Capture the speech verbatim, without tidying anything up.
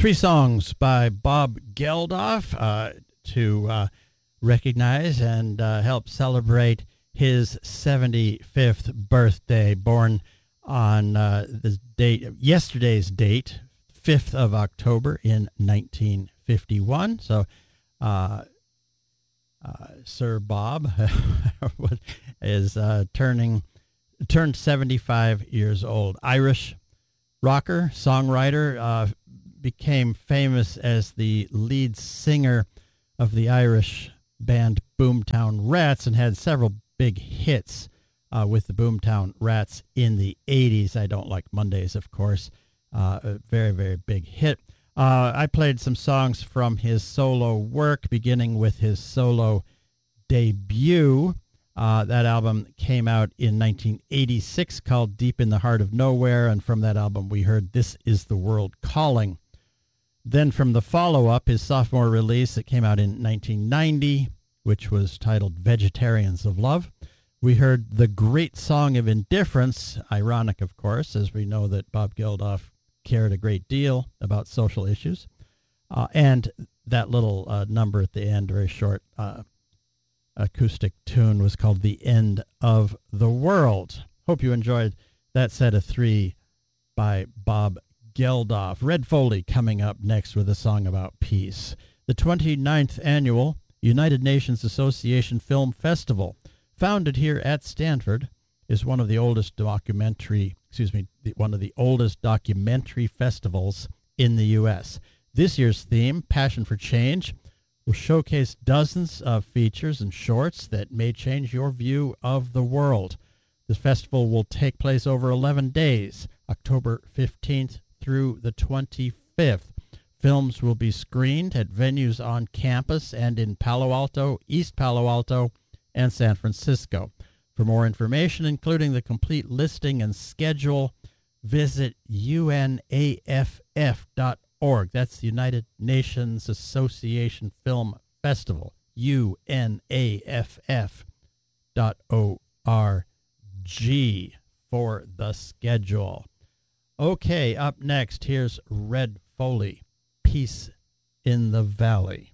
Three songs by Bob Geldof uh, to uh, recognize and uh, help celebrate his seventy-fifth birthday, born on uh, the date, yesterday's date, fifth of October in nineteen fifty-one. So, uh, uh, Sir Bob is uh, turning turned seventy-five years old. Irish rocker, songwriter, uh, became famous as the lead singer of the Irish band Boomtown Rats and had several big hits uh, with the Boomtown Rats in the eighties. I Don't Like Mondays, of course, uh, a very, very big hit. Uh, I played some songs from his solo work, beginning with his solo debut. Uh, that album came out in nineteen eighty-six, called Deep in the Heart of Nowhere, and from that album we heard This Is the World Calling. Then from the follow-up, his sophomore release that came out in nineteen ninety, which was titled Vegetarians of Love, we heard The Great Song of Indifference, ironic, of course, as we know that Bob Geldof cared a great deal about social issues, uh, and that little uh, number at the end, very short uh, acoustic tune, was called The End of the World. Hope you enjoyed that set of three by Bob Geldof. Red Foley coming up next with a song about peace. The twenty-ninth Annual United Nations Association Film Festival, founded here at Stanford, is one of the oldest documentary, excuse me, one of the oldest documentary festivals in the U S. This year's theme, Passion for Change, will showcase dozens of features and shorts that may change your view of the world. This festival will take place over eleven days, October fifteenth through the twenty-fifth. Films will be screened at venues on campus and in Palo Alto, East Palo Alto, and San Francisco. For more information, including the complete listing and schedule, visit U N A F F dot org. That's the United Nations Association Film Festival, U N A F F dot org for the schedule. Okay, up next, here's Red Foley, Peace in the Valley.